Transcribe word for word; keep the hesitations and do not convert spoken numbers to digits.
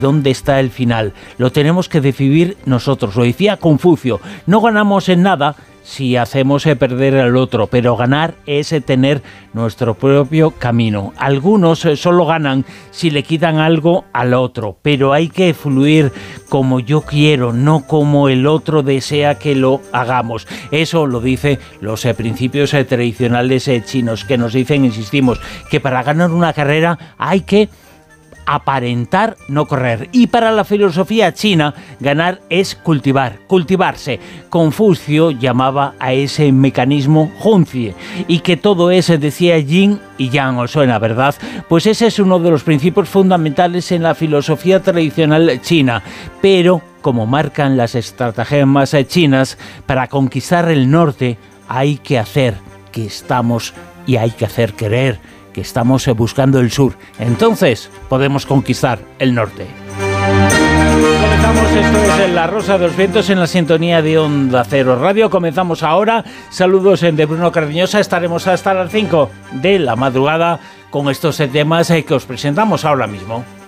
¿Dónde está el final? Lo tenemos que decidir nosotros. Lo decía Confucio. No ganamos en nada si hacemos perder al otro, pero ganar es tener nuestro propio camino. Algunos solo ganan si le quitan algo al otro, pero hay que fluir como yo quiero, no como el otro desea que lo hagamos. Eso lo dicen los eh, principios eh, tradicionales eh, chinos, que nos dicen, insistimos, que para ganar una carrera hay que aparentar, no correr. Y para la filosofía china, ganar es cultivar, cultivarse. Confucio llamaba a ese mecanismo Hunzi, y que todo es, decía, yin y yang. ¿Os suena, verdad? Pues ese es uno de los principios fundamentales en la filosofía tradicional china. Pero, como marcan las estratagemas chinas, para conquistar el norte hay que hacer que estamos y hay que hacer creer que estamos buscando el sur. Entonces podemos conquistar el norte. Comenzamos, esto es La Rosa de los Vientos en la sintonía de Onda Cero Radio. Comenzamos ahora. Saludos de Bruno Cardeñosa. Estaremos hasta las cinco de la madrugada con estos temas que os presentamos ahora mismo.